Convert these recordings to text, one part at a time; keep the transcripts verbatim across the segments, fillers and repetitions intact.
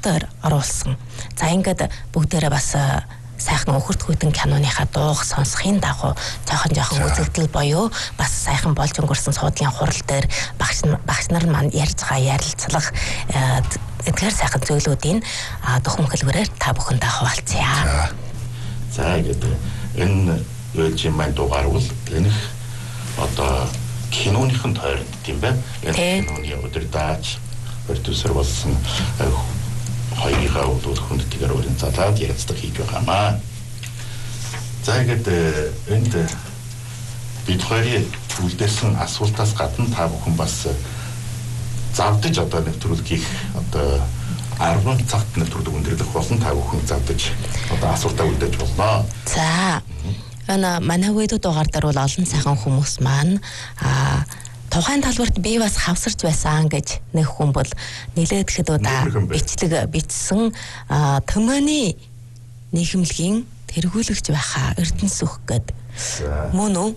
хуралдаар оруулсан. За ингээд бүгдээрээ бас сайхан өхөрт хүйтэн киноныхаа дууг сонсохын дагуу жоохон жоохон үзэгдэл буюу бас сайхан болж өнгөрсөн суудлын хурал дээр багш багш нар маань ярьж байгаа ярилцлага эдгээр сайхан зөвлөдийн дөхөмхөлгөрөөр та бүхэндээ хуваалцъя. За ингээд энэ үйлчийн маань дугаар бол энэ одоо киноныхын тойронд тийм байна. Энэ киноны удирдаач продюсер болсон хоёрыгаа удаад хүндтэйгээр өөрийн залаад ярилцдаг хийж байгаамаа. За ингээд энд бид хоёрын үлдээсэн асуултаас гадна та бүхэн бас завдаж одоо нэвтрүүлгийг одоо арван цагт нэвтрүүлэг өндөрлөх болон та бүхэн завдаж одоо асуултаа үлдээж болно. За энэ манай видео дугаар дээр бол олон сайхан хүмүүс маань аа тухайн талбарт би бас хавсарч байсан гэж нэг хүн бол нэлээд хэд удаа бичлэг бичсэн Төмөний нийгэмлэгийн тэргүүлэгч байхаа Эрдэнэс өөх гээд мөн үү?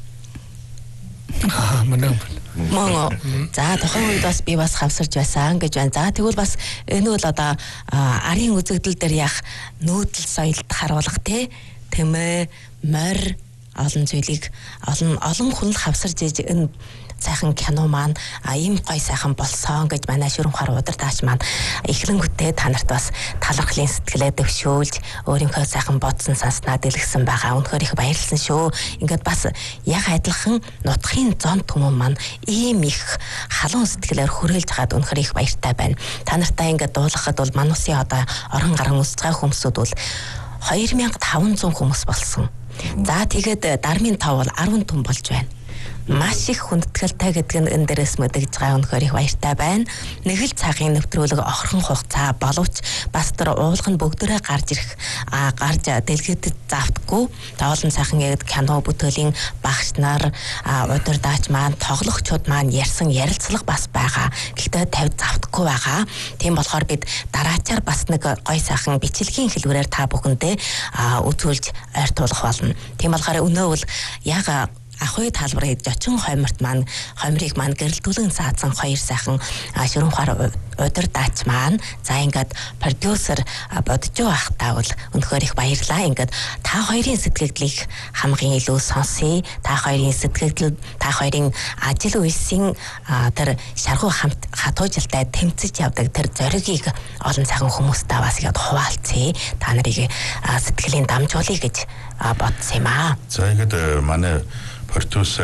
Аа мөн үү? Мөн үү? За тухайн үед бас би бас хавсарч байсан гэж байна. За тэгвэл бас энэ бол одоо арын үзэгдэл дээр яг нүүдэл соёлд харуулах те Тэмээ морь олон зүйлийг олон олон хүн хавсарч иж энэ сайхан кино маань ийм гой сайхан болсон гэж манай шүрэн хар удирдаач маань эхлэнгүүтээ та нарт бас талархлын сэтгэлээ дэвшүүлж өөрийнхөө сайхан бодсон санснаа дэлгэсэн байгаа. Үнэхээр их баярлсан шүү. Ингээд бас яг адилхан нутгийн зон түмэн маань ийм их халуун сэтгэлээр хүрээлж хаад үнэхээр их баяртай байна. Та нартай ингээд дуулгахад бол манай усын одоо орон гарan үсэж байгаа хүмүүсүүд бол хоёр мянга таван зуун хүмүүс болсон. За тэгээд дармын тав бол арван түн болж байна. Маш их хүндэтгэлтэй гэдэг нь энэ дээрээс мэдэгж байгаа өнөхөр их баяртай байна. Нэг л цагийн нэвтрүүлэг охирхон хугацаа боловч бас тэр уулга нь бүгдээрээ гарч ирэх а гарч дэлгэдэд завдаггүй. Таолон сайхан яг кино бүтээлийн багш нар удирдаач маань тоглогчид маань ярьсан ярилцлага бас байгаа. Гэхдээ тавьд завдаггүй байгаа. Тийм болохоор бид дараачаар бас нэг гой сайхан бичлэгийн хэлбэрээр та бүхэндээ үзүүлж ойртуулах болно. Тийм болохоор өнөө бол яг ахуй талбарыг жочин хойморт маань хоймрыг маань гэрэлтүүлэн заасан хоёр сайхан шүрэн хар удирдаач маань за ингээд продюсер бодож байхдаа бол өнөхөр их баярлаа. Ингээд та хоёрын сэтгэлдлийг хамгийн илүү сонсъё. Та хоёрын сэтгэл та хоёрын ажил үйлсийн тэр шаргуу хамт хатуужилтай тэмцэж явдаг тэр зоригийг олон сайхан хүмүүстэй бас яд хуваалцъя. Та нарыг сэтгэлийн дамжуулъя гэж бодсон юм аа. За ингээд манай продюсер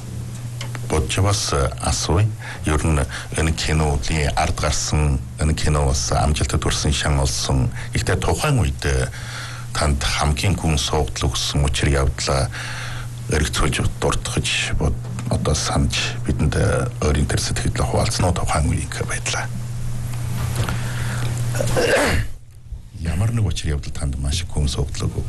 бодчвас асууя. Ер нь энэ киноны ард гарсан энэ киноос амжилтад хүрсэн шан олсон. Ихтэй тухайн үед танд хамгийн гүн суугдал өгсөн учир явдлаа эргэцүүлж дурдгаж одоо санаж бидэнд өөрийн төр сэтгэлд хуваалцсан уу тухайн үеийн байдлаа. Ямар нэг учир явдал танд маш гүн суугдал өгөв.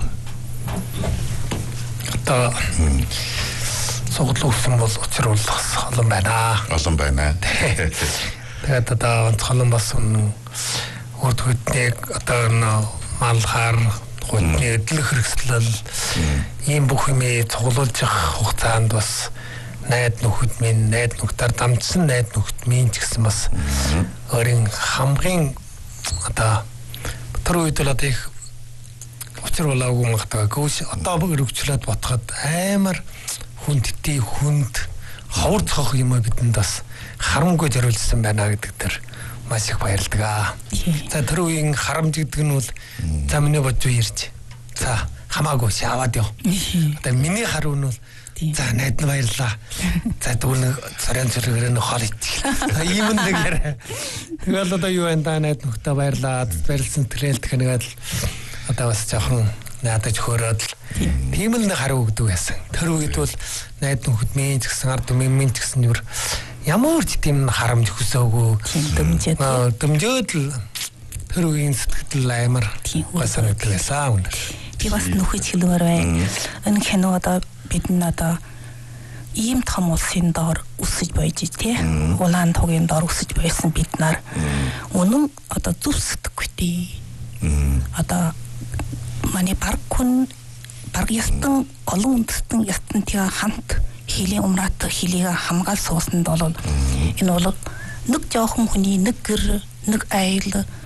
Одоо суглал өгсөн бол учир бол олон байна. Олон байна. Тэгээд одоо онцгойлон бас урд хөднийг одоо малхаар хөдний эдлэх хэрэгслэл ийм бүх юмээ цуглуулж явах хугацаанд бас найд нөхөд минь найд нөхдөр дамжсан найд нөхөд минь ч гэсэн бас өөрийн хамгийн одоо тэр үед л одоо их учир болоогүй магадгүй гүйс одоо бүр өргөчлөөд ботход амар хүндтэй хүнд ховор цохох юм бидэнд бас харамгүй зориулсан байна гэдэг тэр маш их баярлдаг аа. За тэр үеийн харамж гэдэг нь бол за миний бодж ирж. За хамаагүй шаваад яв. Одоо миний харуу нь бол за найд нь баярлаа. За дүүл цорын цэргээр нь хоол ич. Ийм нэг яриа. Тэгэл одоо юу энэ найд нөхдөд баярлаа. Баярлсан тэрэлдэх нэгэд одоо бас жоохон надад хөөрөөд тийм л нэг харуу өгдөг байсан. Тэр үед бол найд нөхөд минь ч гэсэн ард түмэн минь ч гэсэн юу ямар ч тийм харамж хүсээгүй дэмжээд дэмжээд л тэр үеийн сэтгэл амар гасаар байсан үнэ. Би бас нөхөж хэлмээр байна. Энэ кино одоо бидний одоо ийм том улсын доор өсөж бойж тий. Улаан тугийн доор өсөж байсан бид нар үнэн одоо зүсдэггүй тий. Одоо манай баг хүн баг ястан олон үндэстэн ястантайгаа хамт хилийн умрат хилийг хамгаал суусанд бол энэ бол нэг жоохон хүний нэг гэр нэг айл